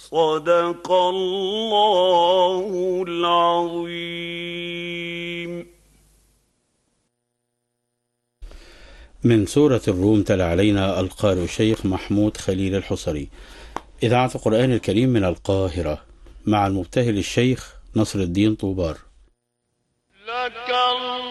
صدق الله العظيم. من سورة الروم تلا علينا القارئ الشيخ محمود خليل الحصري، إذاعة القرآن الكريم من القاهرة، مع المبتهل الشيخ نصر الدين طوبار.